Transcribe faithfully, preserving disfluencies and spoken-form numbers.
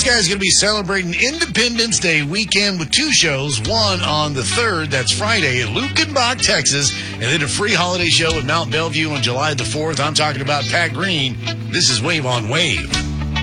guy's going to be celebrating Independence Day weekend with two shows. One on the third, that's Friday, at Lukenbach, Texas. And then a free holiday show at Mount Bellevue on July the fourth. I'm talking about Pat Green. This is Wave on Wave.